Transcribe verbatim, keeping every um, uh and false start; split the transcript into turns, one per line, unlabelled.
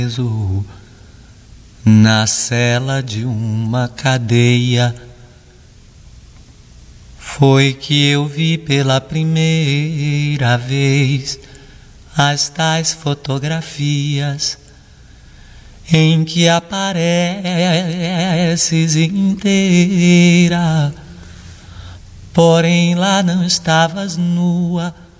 preso na cela de uma cadeia. Foi que eu vi pela primeira vez as tais fotografias em que apareces inteira, porém lá não estavas nua,